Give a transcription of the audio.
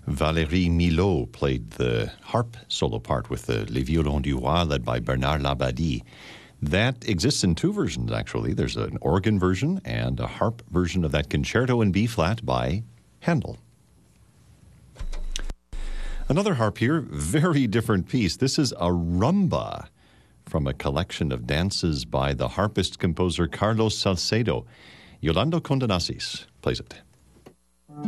Valérie Milot played the harp solo part with the Les Violons du Roi, led by Bernard Labadie. That exists in two versions, actually. There's an organ version and a harp version of that concerto in B-flat by Handel. Another harp here, very different piece. This is a rumba from a collection of dances by the harpist-composer Carlos Salcedo. Yolanda Condenasis plays it.